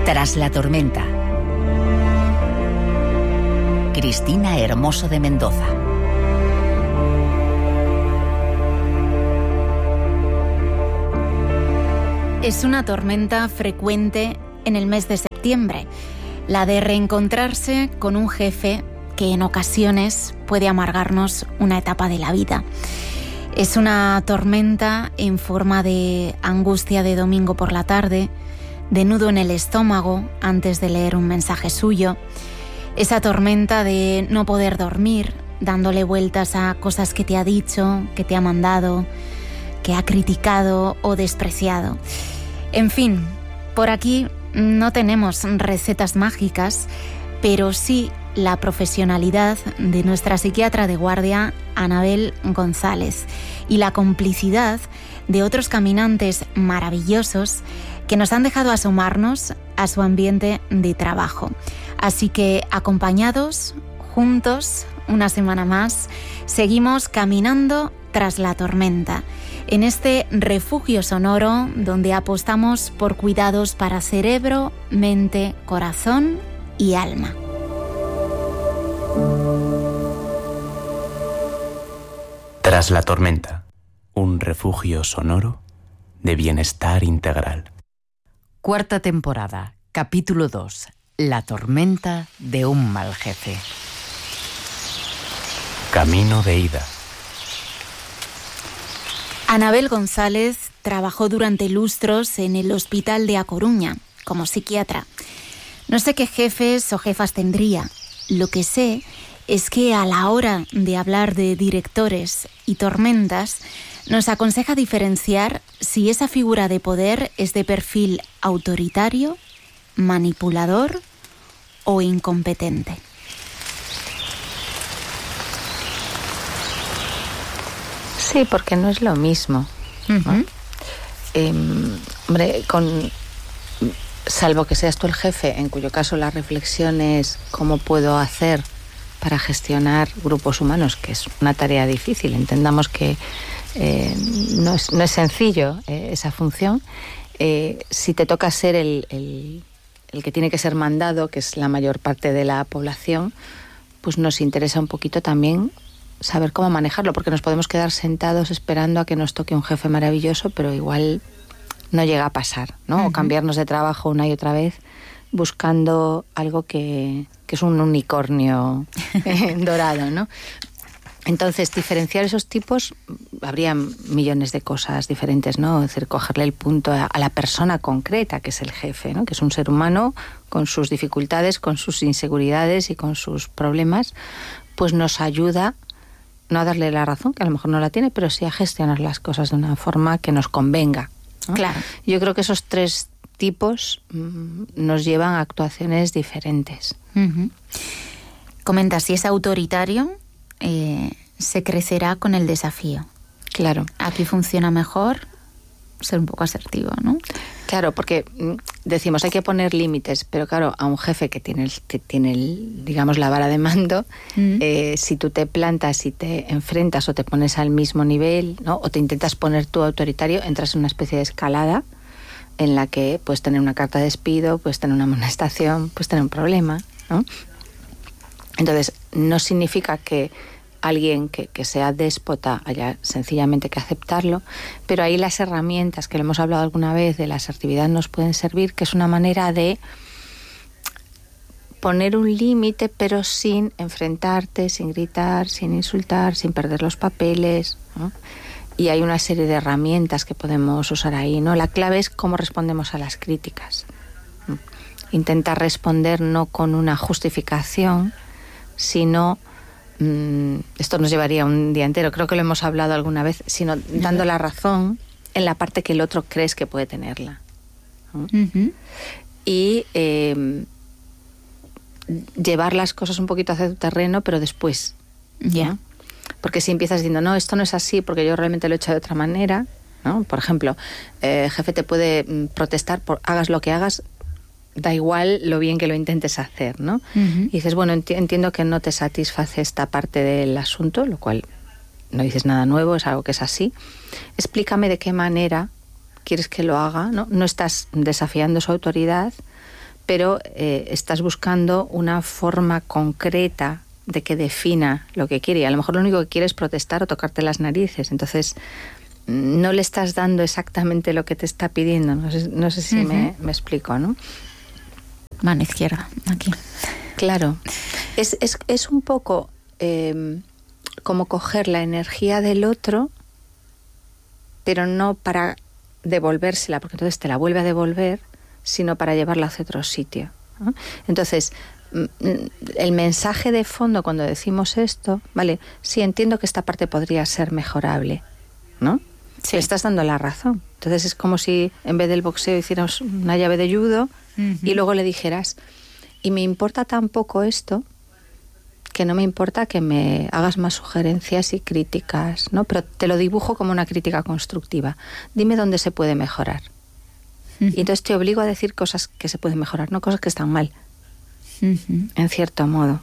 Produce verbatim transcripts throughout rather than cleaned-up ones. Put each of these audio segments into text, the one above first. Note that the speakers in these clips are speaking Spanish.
Tras la tormenta. Cristina Hermoso de Mendoza. Es una tormenta frecuente en el mes de septiembre, la de reencontrarse con un jefe que en ocasiones puede amargarnos una etapa de la vida. Es una tormenta en forma de angustia de domingo por la tarde, de nudo en el estómago antes de leer un mensaje suyo, esa tormenta de no poder dormir, dándole vueltas a cosas que te ha dicho, que te ha mandado, que ha criticado o despreciado. En fin, por aquí no tenemos recetas mágicas, pero sí la profesionalidad de nuestra psiquiatra de guardia, Anabel González, y la complicidad de otros caminantes maravillosos que nos han dejado asomarnos a su ambiente de trabajo. Así que, acompañados, juntos, una semana más, seguimos caminando tras la tormenta, en este refugio sonoro donde apostamos por cuidados para cerebro, mente, corazón y alma. Tras la tormenta, un refugio sonoro de bienestar integral. Cuarta temporada, capítulo dos. La tormenta de un mal jefe. Camino de ida. Anabel González trabajó durante lustros en el Hospital de A Coruña como psiquiatra. No sé qué jefes o jefas tendría. Lo que sé es que a la hora de hablar de directores y tormentas, nos aconseja diferenciar si esa figura de poder es de perfil autoritario, manipulador o incompetente. Sí, porque no es lo mismo, ¿no? Uh-huh. Eh, hombre, con, salvo que seas tú el jefe, en cuyo caso la reflexión es cómo puedo hacer para gestionar grupos humanos, que es una tarea difícil. Entendamos que eh, no, es, no es sencillo eh, esa función. Eh, si te toca ser el, el, el que tiene que ser mandado, que es la mayor parte de la población, pues nos interesa un poquito también saber cómo manejarlo, porque nos podemos quedar sentados esperando a que nos toque un jefe maravilloso, pero igual no llega a pasar, ¿no? Uh-huh. O cambiarnos de trabajo una y otra vez buscando algo que, que es un unicornio dorado, ¿no? Entonces, diferenciar esos tipos, habría millones de cosas diferentes, ¿no? Es decir, cogerle el punto a, a la persona concreta, que es el jefe, ¿no? Que es un ser humano con sus dificultades, con sus inseguridades y con sus problemas, pues nos ayuda no a darle la razón, que a lo mejor no la tiene, pero sí a gestionar las cosas de una forma que nos convenga, ¿no? Claro. Yo creo que esos tres tipos mmm, nos llevan a actuaciones diferentes. Uh-huh. Comenta, si es autoritario, eh, se crecerá con el desafío. Claro. Aquí funciona mejor ser un poco asertivo, ¿no? Claro, porque decimos hay que poner límites, pero claro, a un jefe que tiene, el, que tiene el, digamos, la vara de mando, mm. eh, si tú te plantas y te enfrentas o te pones al mismo nivel, ¿no? O te intentas poner tú autoritario, entras en una especie de escalada en la que puedes tener una carta de despido, puedes tener una amonestación, puedes tener un problema, ¿no? Entonces, no significa que alguien que, que sea déspota haya sencillamente que aceptarlo, pero ahí las herramientas que le hemos hablado alguna vez de la asertividad nos pueden servir, que es una manera de poner un límite, pero sin enfrentarte, sin gritar, sin insultar, sin perder los papeles, ¿no? Y hay una serie de herramientas que podemos usar ahí, ¿no? La clave es cómo respondemos a las críticas. Intentar responder no con una justificación, sino esto nos llevaría un día entero, creo que lo hemos hablado alguna vez, sino dando la razón en la parte que el otro crees que puede tenerla, ¿no? Uh-huh. Y eh, llevar las cosas un poquito hacia tu terreno, pero después, ¿no? Yeah. Porque si empiezas diciendo, no, esto no es así porque yo realmente lo he hecho de otra manera, ¿no? Por ejemplo, el eh, jefe te puede protestar por hagas lo que hagas, da igual lo bien que lo intentes hacer, ¿no? Uh-huh. Y dices, bueno, enti- entiendo que no te satisface esta parte del asunto, lo cual no dices nada nuevo, es algo que es así. Explícame de qué manera quieres que lo haga, ¿no? No estás desafiando su autoridad, pero eh, estás buscando una forma concreta de que defina lo que quiere. Y a lo mejor lo único que quiere es protestar o tocarte las narices. Entonces, no le estás dando exactamente lo que te está pidiendo. No sé, no sé si uh-huh. me, me explico, ¿no? Mano izquierda, aquí. Claro. Es, es, es un poco eh, como coger la energía del otro, pero no para devolvérsela, porque entonces te la vuelve a devolver, sino para llevarla hacia otro sitio, ¿no? Entonces, el mensaje de fondo cuando decimos esto, vale, sí, entiendo que esta parte podría ser mejorable, ¿no? Sí. Le estás dando la razón. Entonces es como si en vez del boxeo hicieras una llave de judo uh-huh. y luego le dijeras, y me importa tan poco esto, que no me importa que me hagas más sugerencias y críticas, ¿no? Pero te lo dibujo como una crítica constructiva. Dime dónde se puede mejorar. Uh-huh. Y entonces te obligo a decir cosas que se pueden mejorar, no cosas que están mal. Uh-huh. En cierto modo.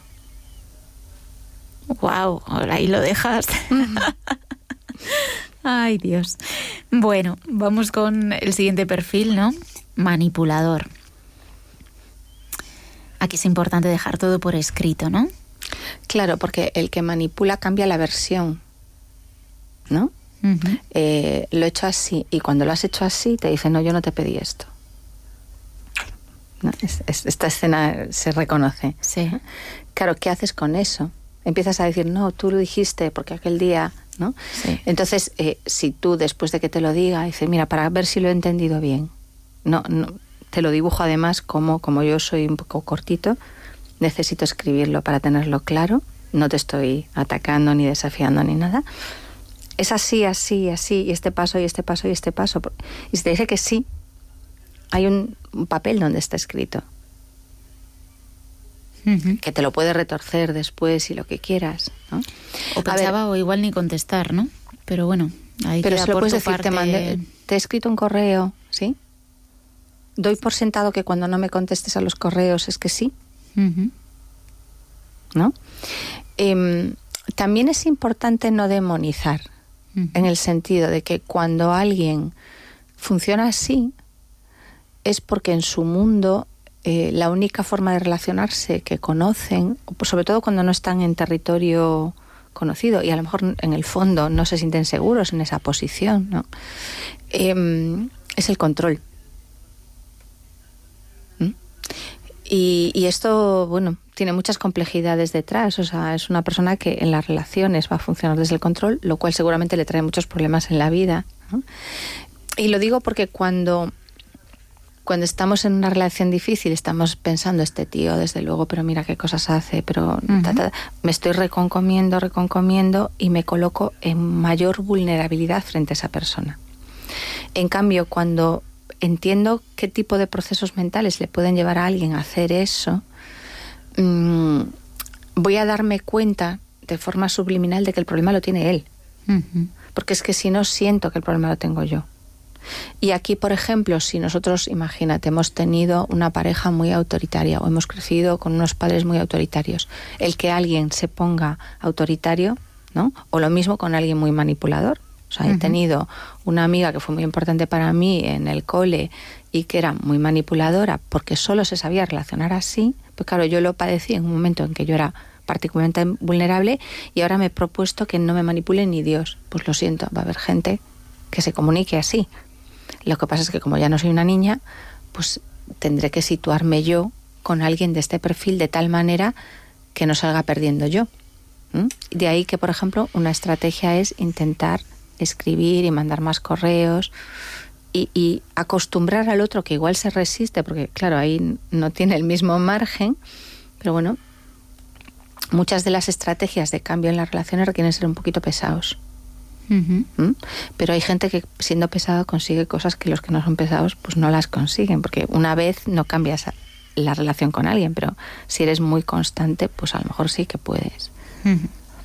Wow, ahora ahí lo dejas. Uh-huh. Ay, Dios. Bueno, vamos con el siguiente perfil, ¿no? Manipulador. Aquí es importante dejar todo por escrito, ¿no? Claro, porque el que manipula cambia la versión, ¿no? Uh-huh. Eh, lo he hecho así, y cuando lo has hecho así te dice, no, yo no te pedí esto. ¿No? Es, es, esta escena se reconoce. Sí. Claro, ¿qué haces con eso? Empiezas a decir, no, tú lo dijiste porque aquel día, ¿no? Sí. Entonces, eh, si tú después de que te lo diga, dices, mira, para ver si lo he entendido bien, no, no, te lo dibujo además como, como yo soy un poco cortito, necesito escribirlo para tenerlo claro, no te estoy atacando ni desafiando ni nada. Es así, así, así, y este paso, y este paso, y este paso. Y si te dice que sí, hay un, un papel donde está escrito. Uh-huh. Que te lo puede retorcer después y lo que quieras, ¿no? O pensaba, o igual ni contestar, ¿no? Pero bueno, ahí pero queda se lo por puedes tu decir, parte... te, mandé, te he escrito un correo, ¿sí? Doy por sentado que cuando no me contestes a los correos es que sí. Uh-huh. ¿No? Eh, también es importante no demonizar, uh-huh. en el sentido de que cuando alguien funciona así es porque en su mundo eh, la única forma de relacionarse que conocen, sobre todo cuando no están en territorio conocido y a lo mejor en el fondo no se sienten seguros en esa posición, ¿no? Eh, es el control. ¿Mm? Y, y esto, bueno, tiene muchas complejidades detrás. O sea, es una persona que en las relaciones va a funcionar desde el control, lo cual seguramente le trae muchos problemas en la vida, ¿no? Y lo digo porque cuando, cuando estamos en una relación difícil, estamos pensando, este tío, desde luego, pero mira qué cosas hace, pero uh-huh. ta, ta, me estoy reconcomiendo, reconcomiendo y me coloco en mayor vulnerabilidad frente a esa persona. En cambio, cuando entiendo qué tipo de procesos mentales le pueden llevar a alguien a hacer eso, mmm, voy a darme cuenta de forma subliminal de que el problema lo tiene él. Uh-huh. Porque es que si no, siento que el problema lo tengo yo. Y aquí, por ejemplo, si nosotros, imagínate, hemos tenido una pareja muy autoritaria o hemos crecido con unos padres muy autoritarios, el que alguien se ponga autoritario, ¿no? O lo mismo con alguien muy manipulador. O sea, uh-huh. he tenido una amiga que fue muy importante para mí en el cole y que era muy manipuladora porque solo se sabía relacionar así. Pues claro, yo lo padecí en un momento en que yo era particularmente vulnerable y ahora me he propuesto que no me manipule ni Dios. Pues lo siento, va a haber gente que se comunique así. Lo que pasa es que como ya no soy una niña, pues tendré que situarme yo con alguien de este perfil de tal manera que no salga perdiendo yo. ¿Mm? De ahí que, por ejemplo, una estrategia es intentar escribir y mandar más correos y, y acostumbrar al otro, que igual se resiste, porque claro, ahí no tiene el mismo margen, pero bueno, muchas de las estrategias de cambio en las relaciones requieren ser un poquito pesados. Uh-huh. ¿Mm? Pero hay gente que siendo pesado consigue cosas que los que no son pesados pues no las consiguen, porque una vez no cambias la relación con alguien, pero si eres muy constante, pues a lo mejor sí que puedes. Uh-huh.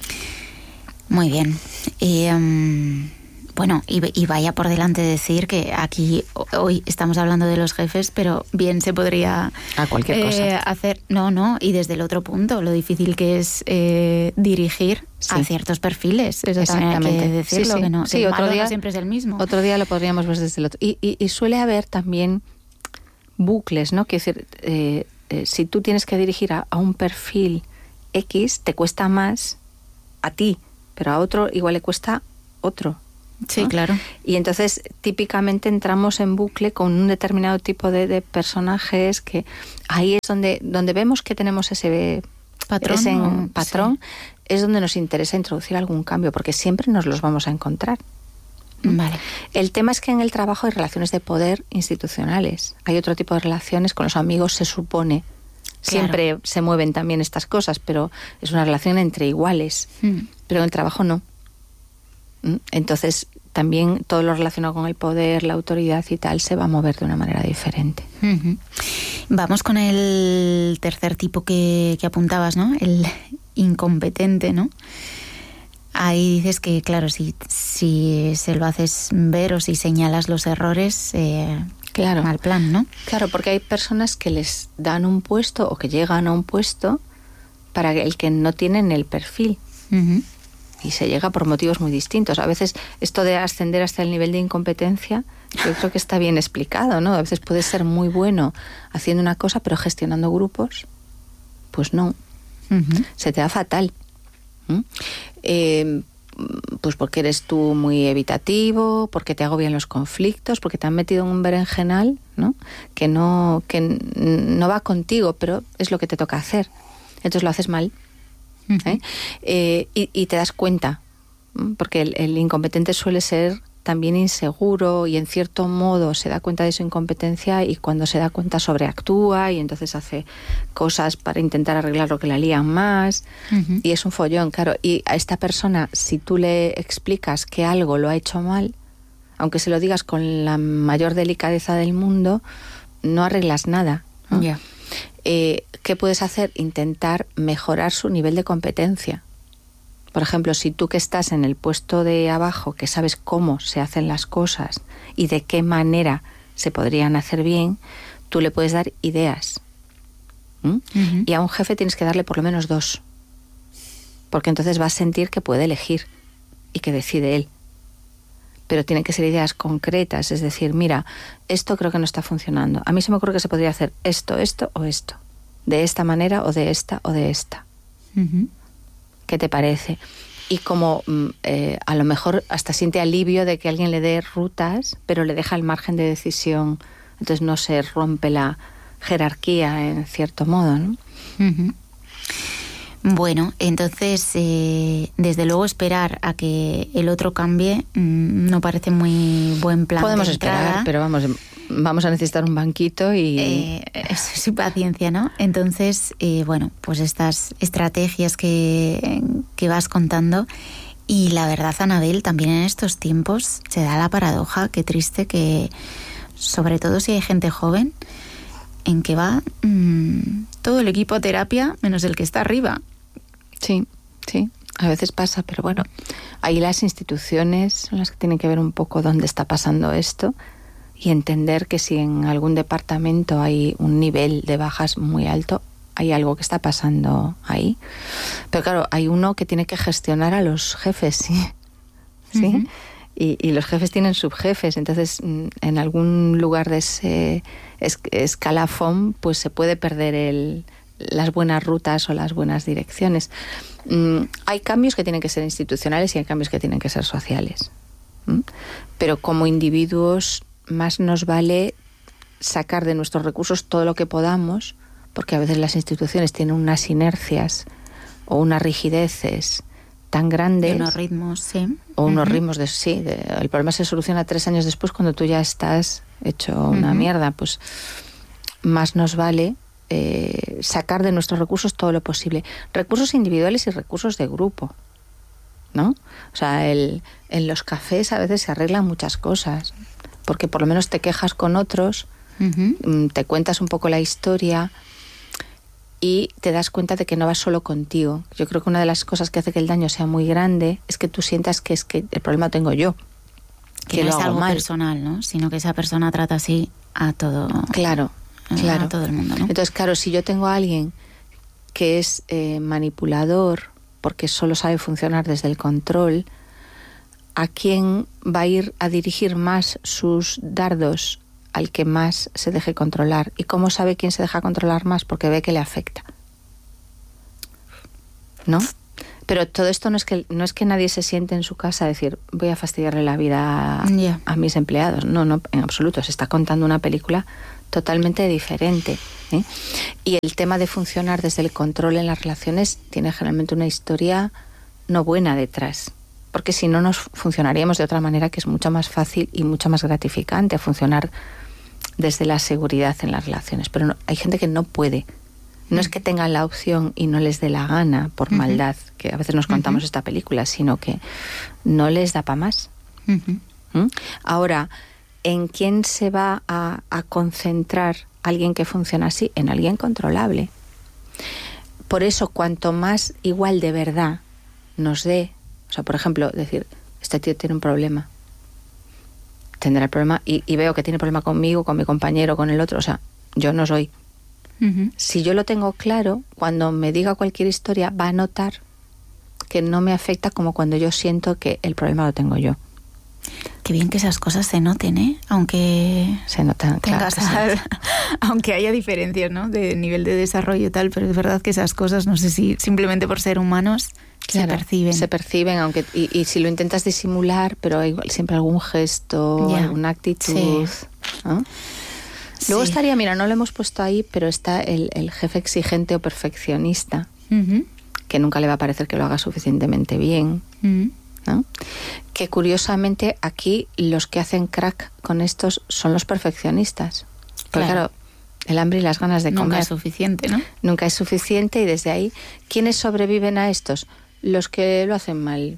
Muy bien. Y, um, bueno, y, y vaya por delante decir que aquí hoy estamos hablando de los jefes, pero bien se podría a cualquier eh, cosa hacer, no, no, y desde el otro punto, lo difícil que es eh, dirigir sí. a ciertos perfiles. Eso también hay que decirlo, sí, sí. que no, sí, el otro malo día, no siempre es el mismo. Otro día lo podríamos ver desde el otro. Y, y, y suele haber también bucles, ¿no? Quiero decir, eh, eh, si tú tienes que dirigir a, a un perfil X, te cuesta más a ti, pero a otro igual le cuesta otro. Sí, ¿no? Claro. Y entonces típicamente entramos en bucle con un determinado tipo de, de personajes que ahí es donde, donde vemos que tenemos ese patrón, ese o, patrón sí. Es donde nos interesa introducir algún cambio, porque siempre nos los vamos a encontrar. Vale. El tema es que en el trabajo hay relaciones de poder institucionales. Hay otro tipo de relaciones con los amigos, se supone. Siempre claro. Se mueven también estas cosas, pero es una relación entre iguales. Mm. Pero en el trabajo no. Entonces, también todo lo relacionado con el poder, la autoridad y tal, se va a mover de una manera diferente. Uh-huh. Vamos con el tercer tipo que, que apuntabas, ¿no? El incompetente, ¿no? Ahí dices que, claro, si, si se lo haces ver o si señalas los errores, eh, claro. Mal plan, ¿no? Claro, porque hay personas que les dan un puesto o que llegan a un puesto para el que no tienen el perfil. Uh-huh. Y se llega por motivos muy distintos. A veces esto de ascender hasta el nivel de incompetencia, yo creo que está bien explicado, ¿no? A veces puedes ser muy bueno haciendo una cosa, pero gestionando grupos, pues no. Uh-huh. Se te da fatal. ¿Mm? Eh, pues porque eres tú muy evitativo, porque te agobian los conflictos, porque te han metido en un berenjenal, ¿no? Que no, que no va contigo, pero es lo que te toca hacer. Entonces lo haces mal. ¿Eh? Eh, y, y te das cuenta, porque el, el incompetente suele ser también inseguro y en cierto modo se da cuenta de su incompetencia y cuando se da cuenta sobreactúa y entonces hace cosas para intentar arreglar lo que la lían más. Uh-huh. Y es un follón, claro. Y a esta persona, si tú le explicas que algo lo ha hecho mal, aunque se lo digas con la mayor delicadeza del mundo, no arreglas nada, ¿no? Yeah. Eh, ¿Qué puedes hacer? Intentar mejorar su nivel de competencia. Por ejemplo, si tú que estás en el puesto de abajo, que sabes cómo se hacen las cosas y de qué manera se podrían hacer bien, tú le puedes dar ideas. ¿Mm? Uh-huh. Y a un jefe tienes que darle por lo menos dos. Porque entonces va a sentir que puede elegir y que decide él. Pero tienen que ser ideas concretas, es decir, mira, esto creo que no está funcionando. A mí se me ocurre que se podría hacer esto, esto o esto. De esta manera o de esta o de esta. Uh-huh. ¿Qué te parece? Y como eh, a lo mejor hasta siente alivio de que alguien le dé rutas, pero le deja el margen de decisión. Entonces no se rompe la jerarquía en cierto modo, ¿no? Uh-huh. Bueno, entonces, eh, desde luego esperar a que el otro cambie mmm, no parece muy buen plan. Podemos esperar, pero vamos, vamos a necesitar un banquito y... Eh, es paciencia, ¿no? Entonces, eh, bueno, pues estas estrategias que, que vas contando. Y la verdad, Anabel, también en estos tiempos se da la paradoja, qué triste que, sobre todo si hay gente joven, en que va mmm, todo el equipo a terapia menos el que está arriba. Sí, sí, a veces pasa, pero bueno, ahí las instituciones son las que tienen que ver un poco dónde está pasando esto y entender que si en algún departamento hay un nivel de bajas muy alto, hay algo que está pasando ahí. Pero claro, hay uno que tiene que gestionar a los jefes, ¿sí? ¿Sí? Uh-huh. Y, y los jefes tienen subjefes, entonces en algún lugar de ese es, escalafón pues se puede perder el... las buenas rutas o las buenas direcciones. Mm, hay cambios que tienen que ser institucionales y hay cambios que tienen que ser sociales. ¿Mm? Pero como individuos más nos vale sacar de nuestros recursos todo lo que podamos, porque a veces las instituciones tienen unas inercias o unas rigideces tan grandes. Y unos ritmos, sí. O unos uh-huh. ritmos de sí. De, el problema se soluciona tres años después cuando tú ya estás hecho una uh-huh. mierda. Pues más nos vale Eh, sacar de nuestros recursos todo lo posible, recursos individuales y recursos de grupo, ¿no? O sea, el, en los cafés a veces se arreglan muchas cosas, porque por lo menos te quejas con otros, uh-huh. te cuentas un poco la historia y te das cuenta de que no vas solo contigo. Yo creo que una de las cosas que hace que el daño sea muy grande es que tú sientas que es que el problema tengo yo, que, que no lo es hago algo mal. Personal, ¿no? Sino que esa persona trata así a todo. Claro. Claro. A todo el mundo, ¿no? Entonces, claro, si yo tengo a alguien que es eh, manipulador porque solo sabe funcionar desde el control, ¿a quién va a ir a dirigir más sus dardos? al que más se deje controlar. ¿Y cómo sabe quién se deja controlar más? Porque ve que le afecta, ¿no? Pero todo esto no es que no es que nadie se siente en su casa a decir voy a fastidiarle la vida a, yeah. a mis empleados. No, no, en absoluto. Se está contando una película totalmente diferente, ¿eh? Y el tema de funcionar desde el control en las relaciones tiene generalmente una historia no buena detrás. Porque si no, nos funcionaríamos de otra manera que es mucho más fácil y mucho más gratificante funcionar desde la seguridad en las relaciones. Pero no, hay gente que no puede. No es que tengan la opción y no les dé la gana por uh-huh. maldad, que a veces nos contamos uh-huh. esta película, sino que no les da para más. Uh-huh. ¿Mm? Ahora, ¿en quién se va a, a concentrar alguien que funciona así? En alguien controlable. Por eso, cuanto más igual de verdad nos dé, o sea, por ejemplo, decir, este tío tiene un problema, tendrá el problema, y, y veo que tiene problema conmigo, con mi compañero, con el otro, o sea, yo no soy. Uh-huh. Si yo lo tengo claro, cuando me diga cualquier historia va a notar que no me afecta como cuando yo siento que el problema lo tengo yo. Qué bien que esas cosas se noten, ¿eh? Aunque se notan, claro, claro, aunque haya diferencias, ¿no? De nivel de desarrollo y tal, pero es verdad que esas cosas, no sé si simplemente por ser humanos, claro, se perciben. Se perciben, aunque y, y si lo intentas disimular, pero hay siempre algún gesto, yeah. alguna actitud, sí. ¿no? Luego sí. estaría, mira, no lo hemos puesto ahí, pero está el, el jefe exigente o perfeccionista, uh-huh. que nunca le va a parecer que lo haga suficientemente bien, uh-huh. ¿no? Que curiosamente aquí los que hacen crack con estos son los perfeccionistas. Porque claro, claro el hambre y las ganas de nunca comer. Nunca es suficiente, ¿no? Nunca es suficiente, y desde ahí, ¿quiénes sobreviven a estos? Los que lo hacen mal.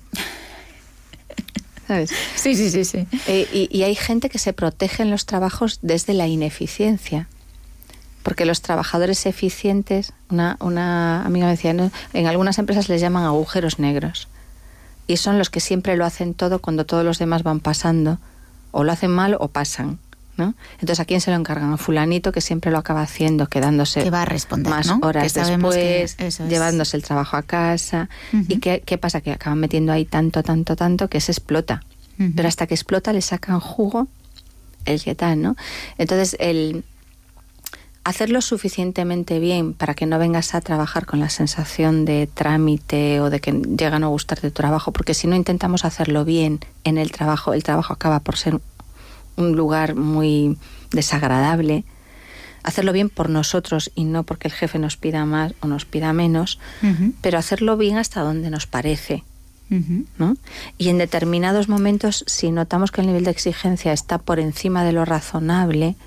¿Sabes? Sí, sí, sí, sí. Eh, y, y hay gente que se protege en los trabajos desde la ineficiencia. Porque los trabajadores eficientes, una, una amiga me decía, ¿no? En algunas empresas les llaman agujeros negros. Y son los que siempre lo hacen todo cuando todos los demás van pasando. O lo hacen mal o pasan, ¿no? Entonces, ¿a quién se lo encargan? A fulanito, que siempre lo acaba haciendo, quedándose que va a responder, más ¿no? horas que después, que eso es. Llevándose el trabajo a casa. Uh-huh. ¿Y qué, qué pasa? Que acaban metiendo ahí tanto, tanto, tanto que se explota. Uh-huh. Pero hasta que explota le sacan jugo el que tal, ¿no? Entonces, el hacerlo suficientemente bien para que no vengas a trabajar con la sensación de trámite o de que llega a no gustarte tu trabajo, porque si no intentamos hacerlo bien en el trabajo, el trabajo acaba por ser un lugar muy desagradable. Hacerlo bien por nosotros y no porque el jefe nos pida más o nos pida menos, uh-huh. pero hacerlo bien hasta donde nos parece, uh-huh. ¿no? Y en determinados momentos, si notamos que el nivel de exigencia está por encima de lo razonable,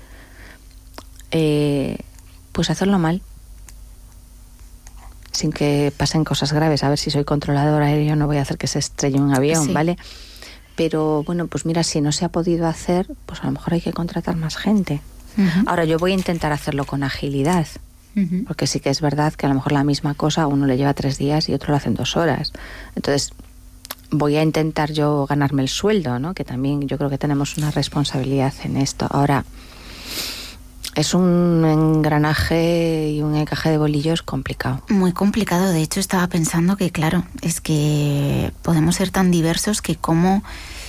eh, pues hacerlo mal, sin que pasen cosas graves. A ver, si soy controladora aérea, no voy a hacer que se estrelle un avión, sí. ¿vale? Pero bueno, pues mira, si no se ha podido hacer, pues a lo mejor hay que contratar más gente. Uh-huh. Ahora, yo voy a intentar hacerlo con agilidad, uh-huh. porque sí que es verdad que a lo mejor la misma cosa a uno le lleva tres días y otro lo hace en dos horas. Entonces, voy a intentar yo ganarme el sueldo, ¿no? Que también yo creo que tenemos una responsabilidad en esto. Ahora, es un engranaje y un encaje de bolillos complicado. Muy complicado. De hecho, estaba pensando que, claro, es que podemos ser tan diversos que cómo,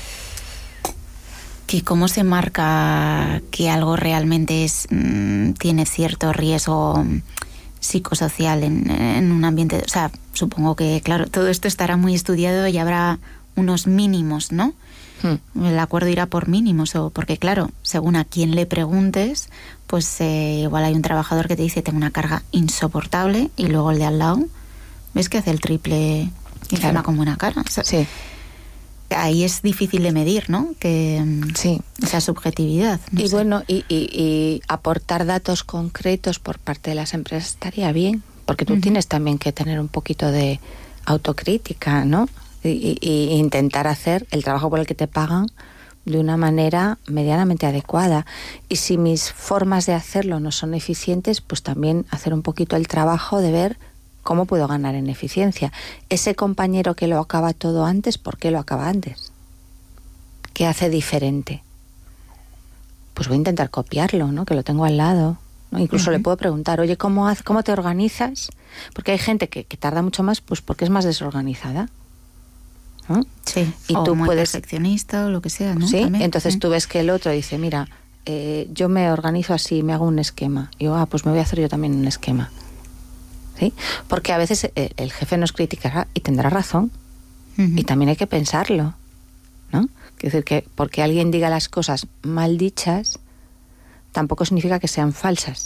que cómo se marca que algo realmente es mmm, tiene cierto riesgo psicosocial en, en un ambiente. O sea, supongo que, claro, todo esto estará muy estudiado y habrá unos mínimos, ¿no? Hmm. El acuerdo irá por mínimos, o porque, claro, según a quién le preguntes, pues eh, igual hay un trabajador que te dice tengo una carga insoportable y luego el de al lado ves que hace el triple y claro. encima con buena cara. O sea, sí. Ahí es difícil de medir, ¿no? Que sí. esa subjetividad. No y sé. bueno, y, y, y aportar datos concretos por parte de las empresas estaría bien, porque tú uh-huh. tienes también que tener un poquito de autocrítica, ¿no? Y, y, y intentar hacer el trabajo por el que te pagan de una manera medianamente adecuada. Y si mis formas de hacerlo no son eficientes, pues también hacer un poquito el trabajo de ver cómo puedo ganar en eficiencia. Ese compañero que lo acaba todo antes, ¿por qué lo acaba antes? ¿Qué hace diferente? Pues voy a intentar copiarlo, ¿no? Que lo tengo al lado, ¿no? Incluso uh-huh. le puedo preguntar, oye, ¿cómo, haz, ¿cómo te organizas? Porque hay gente que, que tarda mucho más, pues porque es más desorganizada, ¿no? Sí, y o tú muy puedes, perfeccionista o lo que sea, ¿no? Sí, También. entonces mm. tú ves que el otro dice, mira, eh, yo me organizo así, me hago un esquema. Y yo, ah, pues me voy a hacer yo también un esquema. ¿Sí? Porque a veces el, el jefe nos criticará y tendrá razón. Uh-huh. Y también hay que pensarlo, ¿no? Quiero decir que porque alguien diga las cosas mal dichas, tampoco significa que sean falsas.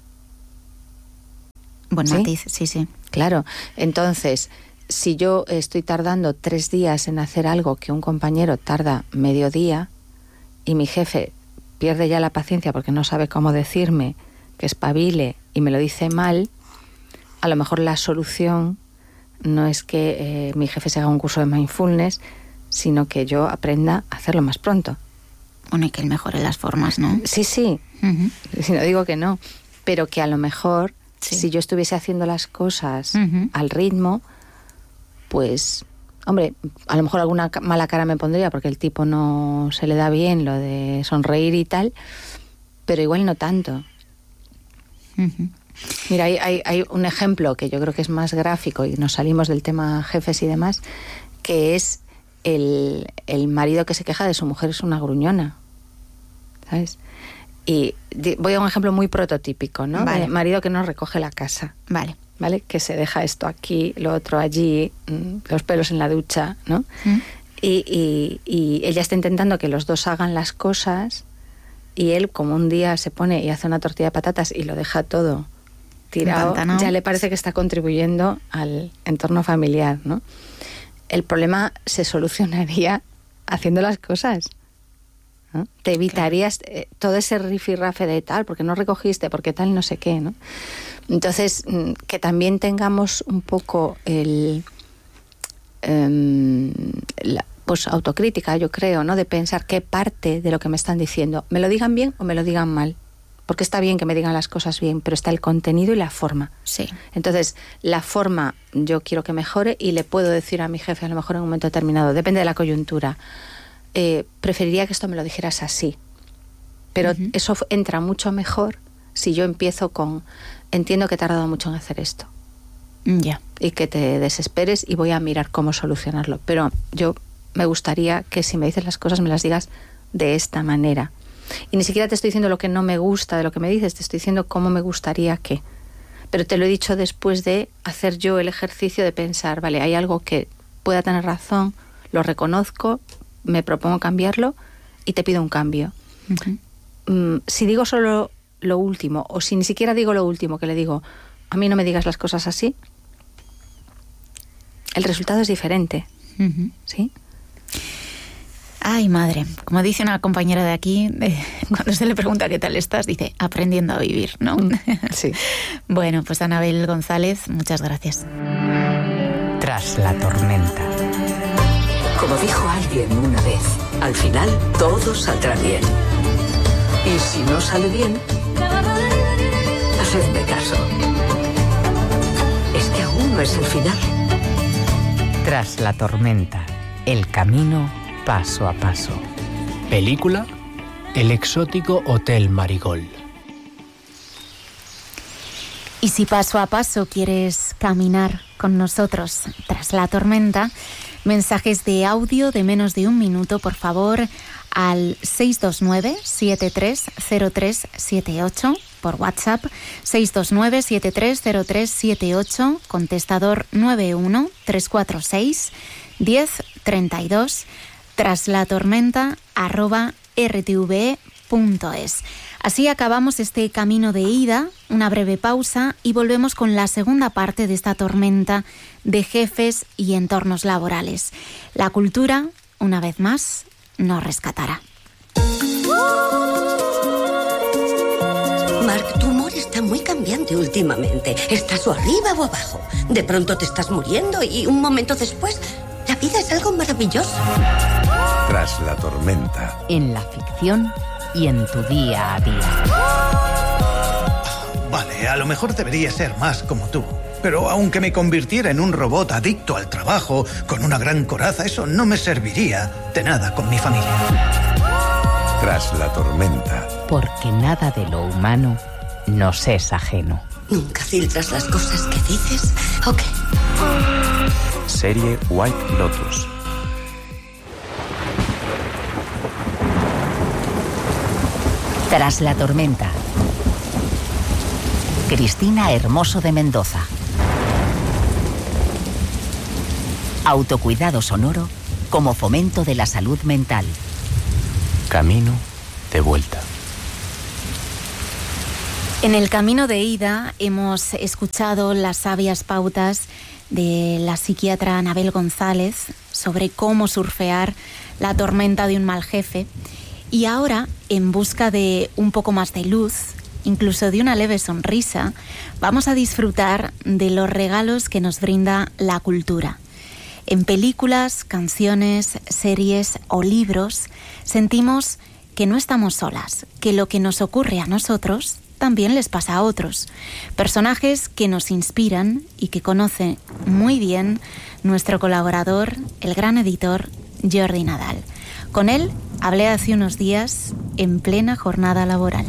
Buen ¿Sí? matiz, sí, sí. Claro. Entonces, si yo estoy tardando tres días en hacer algo que un compañero tarda medio día y mi jefe pierde ya la paciencia porque no sabe cómo decirme que espabile y me lo dice mal, a lo mejor la solución no es que eh, mi jefe se haga un curso de mindfulness, sino que yo aprenda a hacerlo más pronto. Bueno, y que él mejore las formas, ¿no? Sí, sí. Uh-huh. Si no digo que no. Pero que a lo mejor, sí. si yo estuviese haciendo las cosas uh-huh. al ritmo, pues, hombre, a lo mejor alguna mala cara me pondría porque el tipo no se le da bien lo de sonreír y tal, pero igual no tanto. Uh-huh. Mira, hay, hay, hay un ejemplo que yo creo que es más gráfico y nos salimos del tema jefes y demás, que es el, el marido que se queja de su mujer es una gruñona, ¿sabes? Y voy a un ejemplo muy prototípico, ¿no? Vale. El marido que no recoge la casa. Vale. ¿Vale? Que se deja esto aquí, lo otro allí, los pelos en la ducha, ¿no? ¿Mm? Y, y, y ella está intentando que los dos hagan las cosas y él, como un día se pone y hace una tortilla de patatas y lo deja todo tirado, ya le parece que está contribuyendo al entorno familiar, ¿no? El problema se solucionaría haciendo las cosas, ¿no? Te evitarías claro. eh, todo ese rifirrafe de tal, porque no recogiste, porque tal, no sé qué, ¿no? Entonces, que también tengamos un poco el eh, la, pues autocrítica, yo creo, ¿no? De pensar qué parte de lo que me están diciendo, me lo digan bien o me lo digan mal. Porque está bien que me digan las cosas bien, pero está el contenido y la forma. Sí. Entonces, la forma yo quiero que mejore y le puedo decir a mi jefe a lo mejor en un momento determinado, depende de la coyuntura, eh, preferiría que esto me lo dijeras así. Pero uh-huh. eso entra mucho mejor si yo empiezo con, entiendo que he tardado mucho en hacer esto. Ya. Yeah. Y que te desesperes y voy a mirar cómo solucionarlo. Pero yo me gustaría que si me dices las cosas me las digas de esta manera. Y ni siquiera te estoy diciendo lo que no me gusta de lo que me dices, te estoy diciendo cómo me gustaría que. Pero te lo he dicho después de hacer yo el ejercicio de pensar, vale, hay algo que pueda tener razón, lo reconozco, me propongo cambiarlo y te pido un cambio. Uh-huh. Mm, si digo solo lo último, o si ni siquiera digo lo último, que le digo, a mí no me digas las cosas así, el resultado es diferente. Uh-huh. ¿Sí? Ay, madre, como dice una compañera de aquí, eh, cuando se le pregunta qué tal estás, dice, aprendiendo a vivir, ¿no? Sí. Bueno, pues Anabel González, muchas gracias. Tras la tormenta. Como dijo alguien una vez, al final todo saldrá bien. Y si no sale bien, hacedme caso. Es que aún no es el final. Tras la tormenta, el camino paso a paso. Película: El exótico Hotel Marigold. Y si paso a paso quieres caminar con nosotros tras la tormenta, mensajes de audio de menos de un minuto, por favor, al seis dos nueve, siete tres cero tres siete ocho, por WhatsApp, seis dos nueve, siete tres cero tres siete ocho, contestador nueve uno tres cuatro seis, uno cero tres dos, tras la tormenta arroba r t v e punto es. Así acabamos este camino de ida, una breve pausa y volvemos con la segunda parte de esta tormenta de jefes y entornos laborales. La cultura, una vez más, nos rescatará. Mark, tu humor está muy cambiante últimamente. Estás o arriba o abajo. De pronto te estás muriendo y un momento después, la vida es algo maravilloso. Tras la tormenta. En la ficción y en tu día a día. Vale, a lo mejor debería ser más como tú. Pero aunque me convirtiera en un robot adicto al trabajo, con una gran coraza, eso no me serviría de nada con mi familia. Tras la tormenta. Porque nada de lo humano nos es ajeno. ¿Nunca filtras las cosas que dices? Ok. Serie White Lotus. Tras la tormenta. Cristina Hermoso de Mendoza. Autocuidado sonoro como fomento de la salud mental. Camino de vuelta. En el camino de ida hemos escuchado las sabias pautas de la psiquiatra Anabel González sobre cómo surfear la tormenta de un mal jefe. Y ahora, en busca de un poco más de luz, incluso de una leve sonrisa, vamos a disfrutar de los regalos que nos brinda la cultura. En películas, canciones, series o libros, sentimos que no estamos solas, que lo que nos ocurre a nosotros también les pasa a otros. Personajes que nos inspiran y que conoce muy bien nuestro colaborador, el gran editor Jordi Nadal. Con él hablé hace unos días en plena jornada laboral.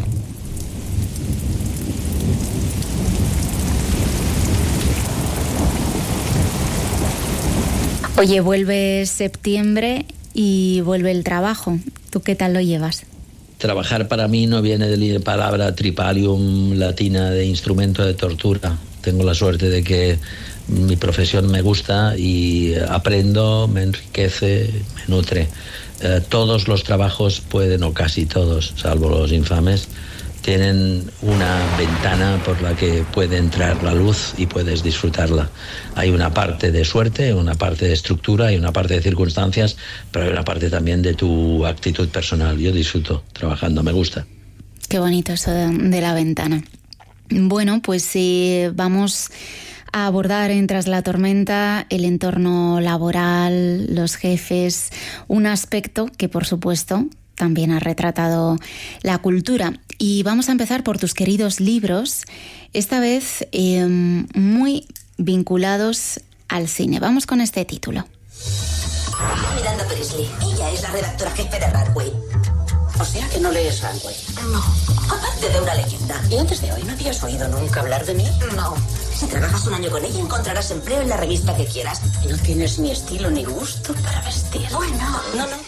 Oye, vuelve septiembre y vuelve el trabajo. ¿Tú qué tal lo llevas? Trabajar para mí no viene de la palabra tripalium latina de instrumento de tortura. Tengo la suerte de que mi profesión me gusta y aprendo, me enriquece, me nutre. Eh, todos los trabajos pueden, o casi todos, salvo los infames, tienen una ventana por la que puede entrar la luz y puedes disfrutarla. Hay una parte de suerte, una parte de estructura y una parte de circunstancias, pero hay una parte también de tu actitud personal. Yo disfruto trabajando, me gusta. Qué bonito eso de, de la ventana. Bueno, pues sí, vamos a abordar en Tras la tormenta el entorno laboral, los jefes, un aspecto que, por supuesto, también ha retratado la cultura. Y vamos a empezar por tus queridos libros, esta vez eh, muy vinculados al cine. Vamos con este título. Miranda Priestley, ella es la redactora jefe de Runway. O sea que no lees Runway. No, aparte de una leyenda. ¿Y antes de hoy no habías oído nunca hablar de mí? No. Si trabajas un año con ella encontrarás empleo en la revista que quieras. Y no tienes ni estilo ni gusto para vestir. Bueno, no, no.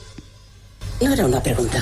No era una pregunta.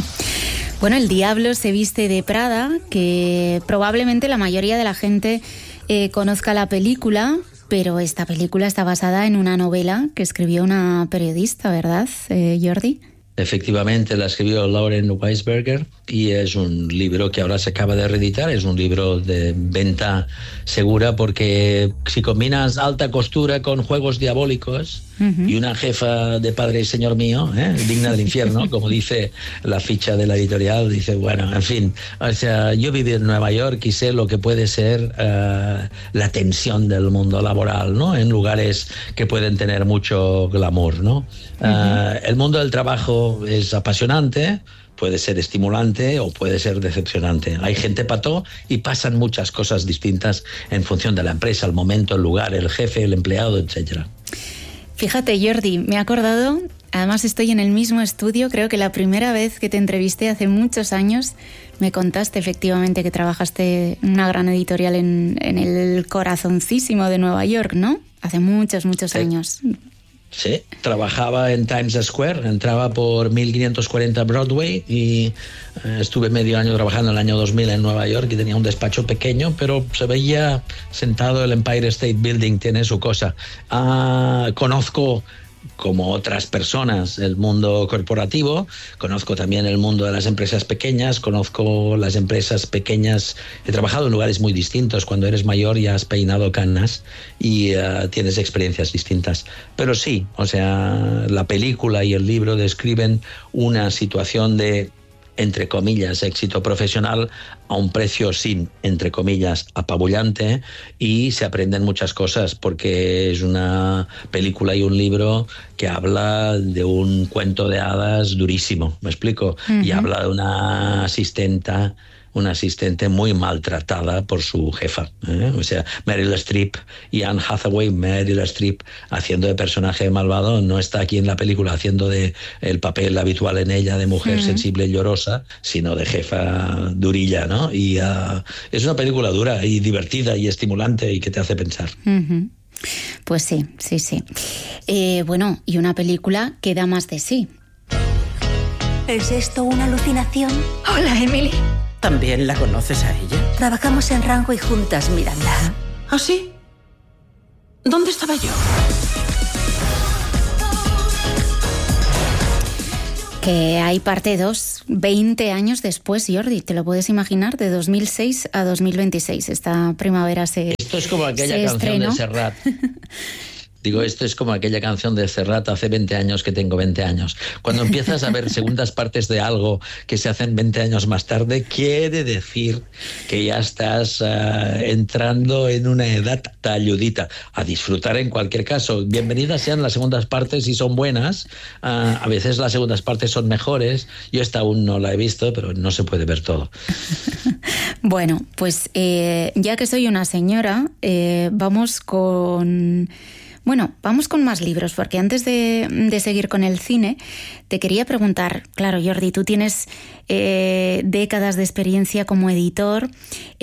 Bueno, El diablo se viste de Prada, que probablemente la mayoría de la gente eh, conozca la película, pero esta película está basada en una novela que escribió una periodista, ¿verdad, eh, Jordi? Efectivamente, la escribió Lauren Weisberger y es un libro que ahora se acaba de reeditar. Es un libro de venta segura porque si combinas alta costura con juegos diabólicos uh-huh. y una jefa de Padre y Señor mío, ¿eh? digna del infierno, como dice la ficha de la editorial, dice, bueno, en fin, o sea, yo viví en Nueva York y sé lo que puede ser uh, la tensión del mundo laboral, ¿no? En lugares que pueden tener mucho glamour, ¿no? Uh-huh. Uh, el mundo del trabajo es apasionante, puede ser estimulante o puede ser decepcionante. Hay gente pató y pasan muchas cosas distintas en función de la empresa, el momento, el lugar, el jefe, el empleado, etcétera. Fíjate, Jordi, me he acordado, además estoy en el mismo estudio, creo que la primera vez que te entrevisté hace muchos años me contaste efectivamente que trabajaste en una gran editorial en, en el corazoncísimo de Nueva York, ¿no? Hace muchos, muchos sí. años. Sí, trabajaba en Times Square, entraba por mil quinientos cuarenta Broadway y eh, estuve medio año trabajando en el año dos mil en Nueva York y tenía un despacho pequeño, pero se veía sentado el Empire State Building, tiene su cosa. Ah, conozco, como otras personas, el mundo corporativo, conozco también el mundo de las empresas pequeñas, conozco las empresas pequeñas, he trabajado en lugares muy distintos, cuando eres mayor ya has peinado canas y uh, tienes experiencias distintas. Pero sí, o sea, la película y el libro describen una situación de, entre comillas, éxito profesional a un precio sin, entre comillas, apabullante, y se aprenden muchas cosas porque es una película y un libro que habla de un cuento de hadas durísimo, ¿me explico? Uh-huh. Y habla de una asistenta una asistente muy maltratada por su jefa, ¿eh? O sea, Meryl Streep y Anne Hathaway. Meryl Streep haciendo de personaje malvado, no está aquí en la película haciendo de el papel habitual en ella de mujer uh-huh. sensible y llorosa, sino de jefa durilla, ¿no? Y uh, es una película dura y divertida y estimulante y que te hace pensar. Uh-huh. Pues sí, sí, sí. Eh, bueno, y una película que da más de sí. ¿Es esto una alucinación? Hola, Emily. ¿También la conoces a ella? Trabajamos en Runway juntas, Miranda. ¿Ah, sí? ¿Dónde estaba yo? Que hay parte dos, veinte años después, Jordi, ¿te lo puedes imaginar? De dos mil seis a dos mil veintiséis, esta primavera se Esto es como aquella canción estrenó. de Serrat. Digo, esto es como aquella canción de Serrat, hace veinte años que tengo veinte años. Cuando empiezas a ver segundas partes de algo que se hacen veinte años más tarde, quiere decir que ya estás uh, entrando en una edad talludita. A disfrutar en cualquier caso. Bienvenidas sean las segundas partes si son buenas. Uh, a veces las segundas partes son mejores. Yo esta aún no la he visto, pero no se puede ver todo. Bueno, pues eh, ya que soy una señora, eh, vamos con... Bueno, vamos con más libros, porque antes de, de seguir con el cine, te quería preguntar, claro, Jordi, tú tienes eh, décadas de experiencia como editor.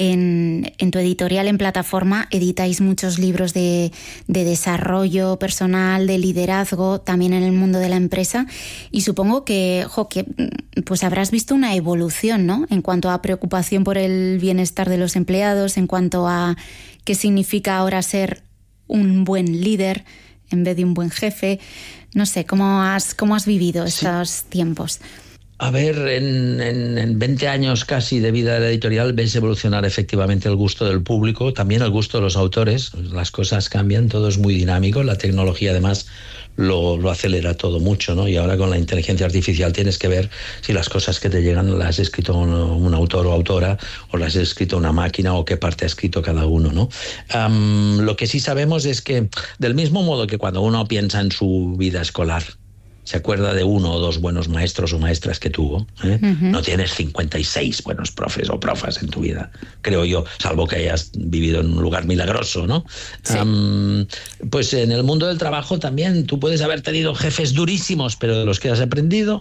En, en tu editorial en plataforma editáis muchos libros de, de desarrollo personal, de liderazgo, también en el mundo de la empresa. Y supongo que, jo, que pues habrás visto una evolución, ¿no? En cuanto a preocupación por el bienestar de los empleados, en cuanto a qué significa ahora ser un buen líder en vez de un buen jefe. No sé, ¿cómo has, cómo has vivido estos sí. tiempos? A ver, en, en, en veinte años casi de vida de la editorial ves evolucionar efectivamente el gusto del público, también el gusto de los autores. Las cosas cambian, todo es muy dinámico. La tecnología además lo, lo acelera todo mucho, ¿no? Y ahora con la inteligencia artificial tienes que ver si las cosas que te llegan las ha escrito un, un autor o autora, o las ha escrito una máquina, o qué parte ha escrito cada uno, ¿no? Um, lo que sí sabemos es que, del mismo modo que cuando uno piensa en su vida escolar, se acuerda de uno o dos buenos maestros o maestras que tuvo, ¿eh? Uh-huh. No tienes cincuenta y seis buenos profes o profas en tu vida, creo yo, salvo que hayas vivido en un lugar milagroso, ¿no? Sí. Um, pues en el mundo del trabajo también tú puedes haber tenido jefes durísimos, pero de los que has aprendido,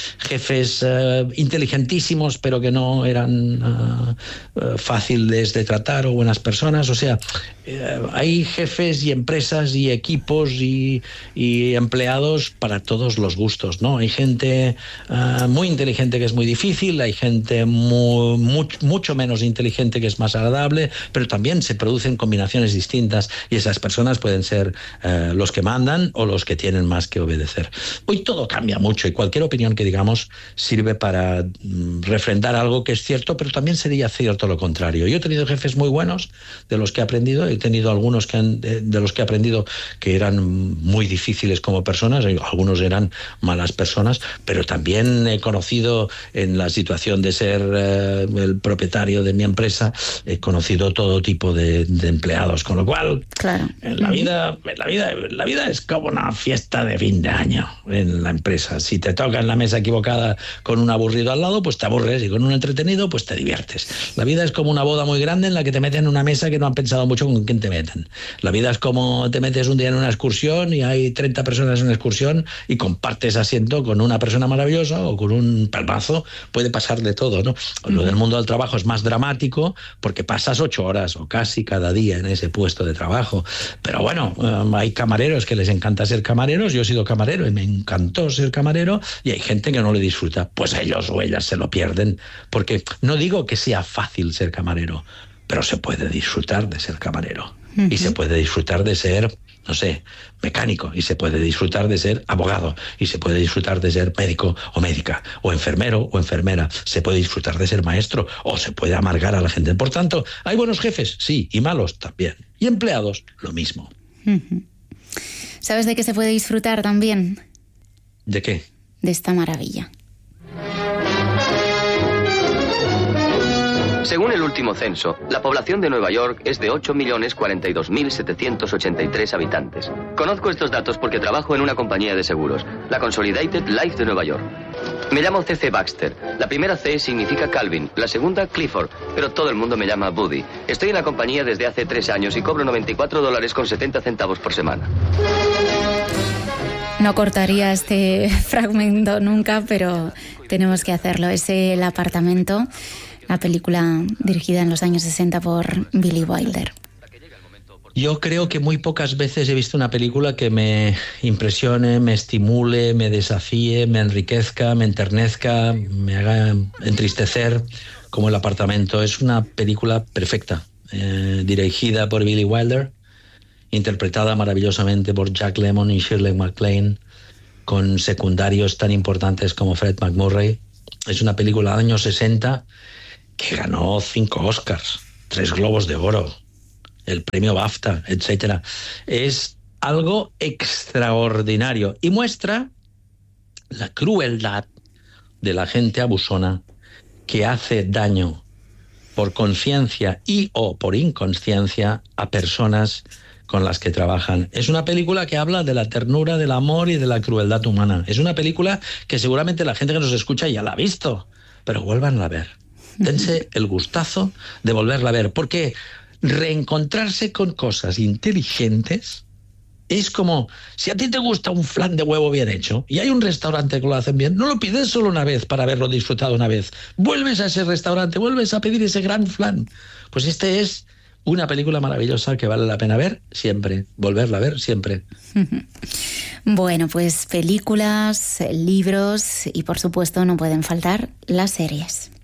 jefes uh, inteligentísimos, pero que no eran uh, uh, fáciles de tratar o buenas personas. O sea, uh, hay jefes y empresas y equipos y, y empleados para todos los gustos, ¿no? Hay gente uh, muy inteligente que es muy difícil, hay gente muy, muy, mucho menos inteligente que es más agradable, pero también se producen combinaciones distintas y esas personas pueden ser uh, los que mandan o los que tienen más que obedecer. Hoy todo cambia mucho y cualquier opinión que digamos sirve para mm, refrendar algo que es cierto, pero también sería cierto lo contrario. Yo he tenido jefes muy buenos de los que he aprendido, he tenido algunos que han, de, de los que he aprendido que eran muy difíciles como personas, algunos eran malas personas, pero también he conocido en la situación de ser eh, el propietario de mi empresa, he conocido todo tipo de, de empleados, con lo cual claro. en la vida, en la vida, la vida es como una fiesta de fin de año en la empresa. Si te toca en la mesa equivocada con un aburrido al lado, pues te aburres, y con un entretenido, pues te diviertes. La vida es como una boda muy grande en la que te meten en una mesa que no han pensado mucho con quién te meten. La vida es como te metes un día en una excursión y hay treinta personas en una excursión y compartes asiento con una persona maravillosa o con un palmazo. Puede pasar de todo, ¿no? Lo del mundo del trabajo es más dramático porque pasas ocho horas o casi cada día en ese puesto de trabajo. Pero bueno, um, hay camareros que les encanta ser camareros. Yo he sido camarero y me encantó ser camarero, y hay gente que no le disfruta. Pues ellos o ellas se lo pierden, porque no digo que sea fácil ser camarero, pero se puede disfrutar de ser camarero. Uh-huh. Y se puede disfrutar de ser, no sé, mecánico, y se puede disfrutar de ser abogado, y se puede disfrutar de ser médico o médica, o enfermero o enfermera, se puede disfrutar de ser maestro, o se puede amargar a la gente. Por tanto, hay buenos jefes, sí, y malos también. Y empleados, lo mismo. Uh-huh. ¿Sabes de qué se puede disfrutar también? ¿De qué? De esta maravilla. Según el último censo, la población de Nueva York es de ocho millones cuarenta y dos mil setecientos ochenta y tres habitantes. Conozco estos datos porque trabajo en una compañía de seguros, la Consolidated Life de Nueva York. Me llamo C C Baxter. La primera C significa Calvin, la segunda Clifford, pero todo el mundo me llama Buddy. Estoy en la compañía desde hace tres años y cobro noventa y cuatro dólares con setenta centavos por semana. No cortaría este fragmento nunca, pero tenemos que hacerlo. Es El apartamento, la película dirigida en los años sesenta por Billy Wilder. Yo creo que muy pocas veces he visto una película que me impresione, me estimule, me desafíe, me enriquezca, me enternezca, me haga entristecer como El apartamento. Es una película perfecta, eh, dirigida por Billy Wilder, interpretada maravillosamente por Jack Lemmon y Shirley MacLaine, con secundarios tan importantes como Fred MacMurray. Es una película de años sesenta que ganó cinco Oscars, tres Globos de Oro, el premio BAFTA, etcétera. Es algo extraordinario y muestra la crueldad de la gente abusona que hace daño por conciencia y o por inconsciencia a personas con las que trabajan. Es una película que habla de la ternura, del amor y de la crueldad humana. Es una película que seguramente la gente que nos escucha ya la ha visto, pero vuélvanla a ver. Dense el gustazo de volverla a ver, porque reencontrarse con cosas inteligentes es como, si a ti te gusta un flan de huevo bien hecho y hay un restaurante que lo hacen bien, no lo pides solo una vez para haberlo disfrutado una vez. Vuelves a ese restaurante, vuelves a pedir ese gran flan. Pues este es una película maravillosa que vale la pena ver siempre, volverla a ver siempre. Bueno, pues películas, libros y por supuesto no pueden faltar las series.